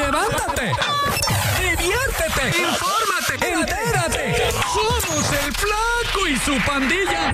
levántate, diviértete, infórmate, entérate. Somos el Flaco y su pandilla.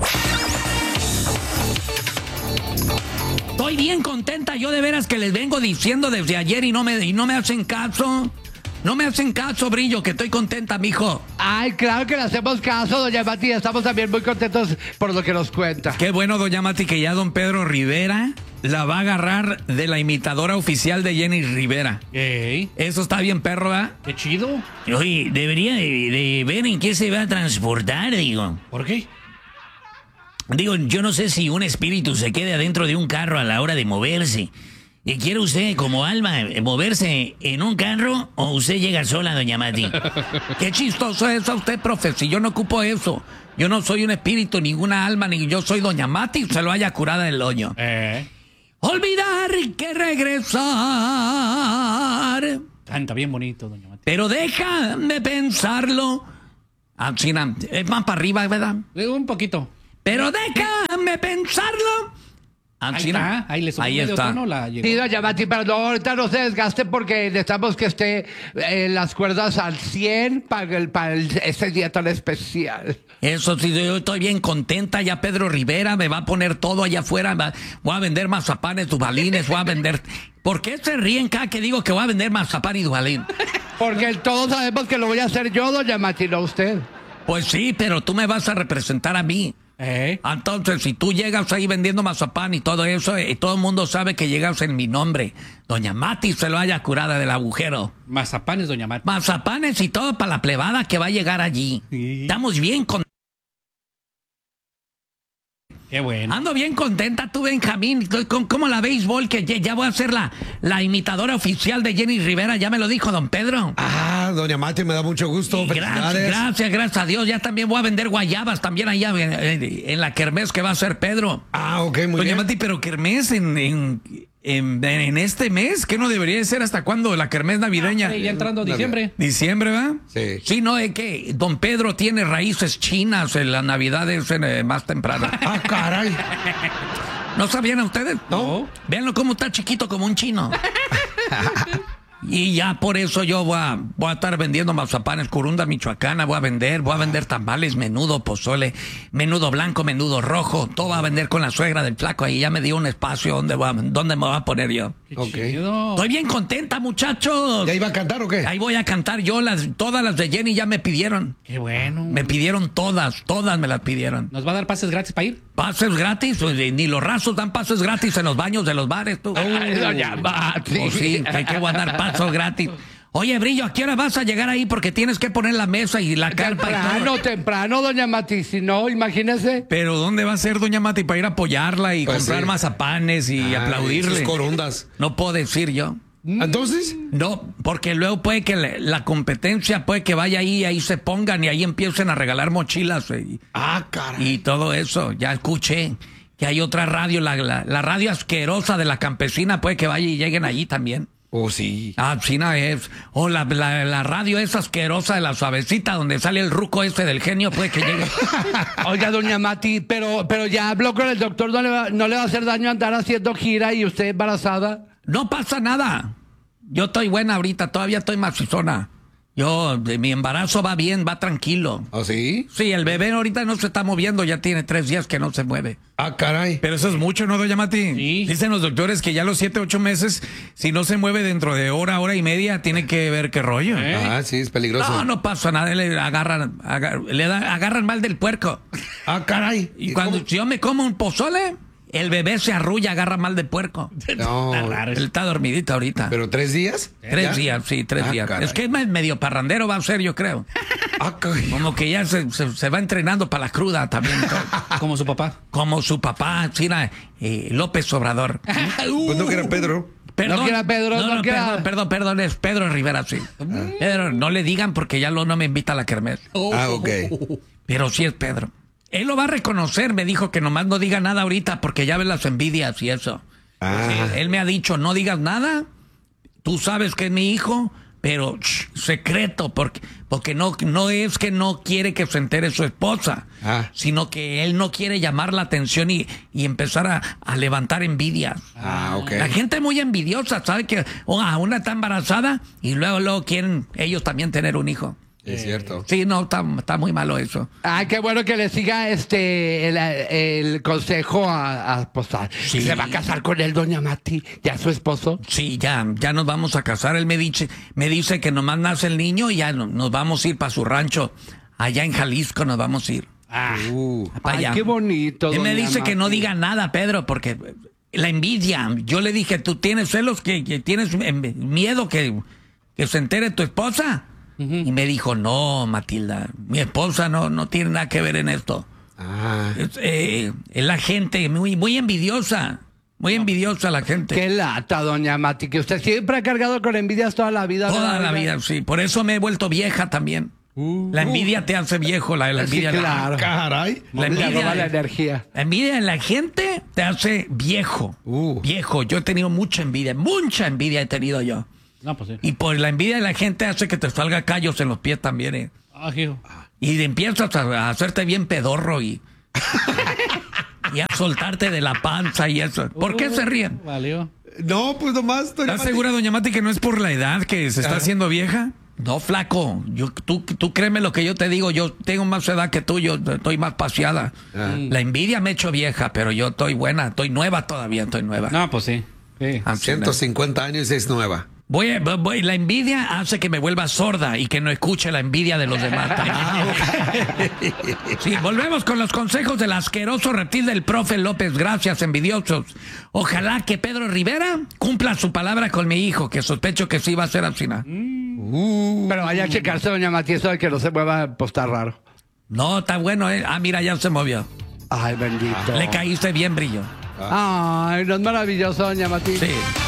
Estoy bien contenta, yo de veras que les vengo diciendo desde ayer y no me hacen caso. No me hacen caso, Brillo, que estoy contenta, mijo. Ay, claro que le hacemos caso, doña Mati. Estamos también muy contentos por lo que nos cuenta. Qué bueno, doña Mati, que ya don Pedro Rivera la va a agarrar de la imitadora oficial de Jenny Rivera. Ey, Eso está bien, perro, ¿verdad? qué chido. Oye, debería de ver en qué se va a transportar, digo. ¿Por qué? Digo, yo no sé si un espíritu se quede adentro de un carro a la hora de moverse. ¿Y quiere usted, como alma, moverse en un carro o usted llega sola, doña Mati? Qué chistoso es usted, profe, si yo no ocupo eso. Yo no soy un espíritu, ninguna alma, ni yo soy doña Mati, se lo haya curado del hoyo. Olvidar que regresar. Canta bien bonito, doña Mati. Pero déjame pensarlo. China, es más para arriba, ¿verdad? Un poquito. Pero déjame pensarlo. Ahí está, ahí le subí Ahí medio está. tono, la llegó. Sí, doña Mati, pero no, ahorita no se desgaste porque necesitamos que esté las cuerdas al 100 para ese día tan especial. Eso sí, yo estoy bien contenta. Ya Pedro Rivera me va a poner todo allá afuera. Voy a vender mazapanes, dubalines, voy a vender... ¿Por qué se ríen cada que digo que voy a vender mazapán y dubalín? Porque todos sabemos que lo voy a hacer yo, doña Mati, no usted. Pues sí, pero tú me vas a representar a mí. Entonces, si tú llegas ahí vendiendo mazapán y todo eso, todo el mundo sabe que llegas en mi nombre. Doña Mati se lo haya curada del agujero. Mazapanes, doña Mati. Mazapanes y todo para la plebada que va a llegar allí. Sí. Estamos bien contentos. Qué bueno. Ando bien contenta, tú, Benjamín. ¿Cómo la béisbol? Que ya voy a ser la imitadora oficial de Jenny Rivera. Ya me lo dijo don Pedro. Ah, doña Mati, me da mucho gusto. Gracias a Dios. Ya también voy a vender guayabas también allá en la kermés que va a hacer Pedro. Ah, ok, muy Doña bien. Mati, pero kermés en este mes, ¿qué no debería de ser? ¿Hasta cuándo? La kermés navideña. Ya entrando diciembre. Diciembre, ¿va? Sí. Sí, no, es que don Pedro tiene raíces chinas, la Navidad es más temprana. Ah, caray. ¿No sabían a ustedes? No. Véanlo cómo está chiquito como un chino. Y ya por eso yo voy a estar vendiendo mazapanes, Curunda Michoacana, voy a vender tamales, menudo, pozole, menudo blanco, menudo rojo, todo va a vender con la suegra del Flaco. Ahí ya me dio un espacio donde me voy a poner yo. Qué Ok. chido. Estoy bien contenta, muchachos. ¿Ya iba a cantar o qué? Ahí voy a cantar yo, todas las de Jenny ya me pidieron. Qué bueno. Me pidieron todas me las pidieron. ¿Nos va a dar pases gratis para ir? ¿Pases gratis? Pues, ni los rasos dan pases gratis en los baños de los bares, tú. Ay, doña Mati. Pues sí, que voy a dar pasos gratis. Oye, Brillo, ¿a qué hora vas a llegar ahí? Porque tienes que poner la mesa y la carpa y todo. Temprano, doña Mati. Si no, imagínese. Pero ¿dónde va a ser doña Mati para ir a apoyarla y Pues comprar sí. mazapanes y aplaudirle? Sus corundas. No puedo decir yo. Entonces, No, porque luego puede que la competencia puede que vaya ahí se pongan y ahí empiecen a regalar mochilas caray. y todo eso. Ya escuché que hay otra radio, la radio asquerosa de la campesina, puede que vaya y lleguen allí también. Oh, sí. China es. O la radio es asquerosa de la suavecita, donde sale el ruco ese del genio, puede que llegue. Oiga, doña Mati, pero ya habló con el doctor, no le va a hacer daño andar haciendo gira y usted embarazada. No pasa nada. Yo estoy buena ahorita, todavía estoy macizona. Mi embarazo va bien, va tranquilo. ¿Ah, sí? Sí, el bebé ahorita no se está moviendo, ya tiene 3 días que no se mueve. Ah, caray. Pero eso es mucho, ¿no, doña Mati? Sí. Dicen los doctores que ya a los 7, 8 meses, si no se mueve dentro de hora y media, tiene que ver qué rollo. Ah, sí, es peligroso. No pasa nada, le agarran mal del puerco. Ah, caray. Y cuando yo me como un pozole, el bebé se arrulla, agarra mal de puerco. No, Está raro Él eso. está dormidito ahorita. ¿pero 3 días? 3 ¿Ya? días, sí, 3 Ah, días. caray. Es que es medio parrandero, va a ser, yo creo. Ah, caray. Como que ya se va entrenando para la cruda también. Como su papá. Como su papá, China, López Obrador. Pues no que era Pedro. Perdón, No quiera Pedro, no quiera. perdón, es Pedro Rivera, sí. Pedro, no le digan porque ya no me invita a la kermés. Ah, ok. Pero sí es Pedro. Él lo va a reconocer, me dijo que nomás no diga nada ahorita porque ya ves las envidias y eso. Ah. Él me ha dicho, no digas nada, tú sabes que es mi hijo, pero secreto, porque no es que no quiere que se entere su esposa, sino que él no quiere llamar la atención y empezar a levantar envidias. Ok. La gente es muy envidiosa, ¿sabe? Que una está embarazada y luego quieren ellos también tener un hijo. Es cierto. Sí, no, está muy malo eso. Ay, qué bueno que le siga el consejo a esposar. Sí. ¿Se va a casar con él, doña Mati? ¿Ya su esposo? Sí, ya nos vamos a casar. Él me dice que nomás nace el niño y ya nos vamos a ir para su rancho. Allá en Jalisco nos vamos a ir. Para Ay, allá. qué bonito, Él me doña dice que no Mati. diga nada, Pedro, porque la envidia. Yo le dije, ¿tú tienes celos que tienes miedo que se entere tu esposa? Y me dijo, no, Matilda, mi esposa no tiene nada que ver en esto. Es la gente muy envidiosa. Muy envidiosa la gente. Qué lata, doña Mati, que usted siempre ha cargado con envidias toda la vida. Toda la vida, sí. Por eso me he vuelto vieja también. La envidia te hace viejo, la Sí, envidia. claro. Caray. La Le roba la envidia, energía. la envidia de la gente te hace viejo. Viejo. Yo he tenido mucha envidia he tenido yo. No, pues sí. Y por la envidia de la gente hace que te salga callos en los pies también, ¿eh? Ah, hijo. Y empiezas a hacerte bien pedorro y a soltarte de la panza y eso. ¿Por qué se ríen? Valió. No, pues nomás. ¿Estás segura, doña Mati, que no es por la edad que se está haciendo vieja? No, flaco. Tú créeme lo que yo te digo. Yo tengo más edad que tú. Yo estoy más paseada. La envidia me ha hecho vieja, pero yo estoy buena. Estoy nueva todavía. Estoy nueva. No, pues sí. Sí. 150 años y es nueva. La envidia hace que me vuelva sorda y que no escuche la envidia de los demás. Sí, volvemos con los consejos del asqueroso reptil del profe López. Gracias, envidiosos. Ojalá que Pedro Rivera cumpla su palabra con mi hijo, que sospecho que sí va a ser así. Pero vaya a checarse, doña Mati, eso de que no se mueva, pues está raro. No, está bueno, ¿eh? Ah, mira, ya se movió. Ay, bendito. Le caíste bien, brillo. Ay, no es maravilloso, doña Mati. Sí.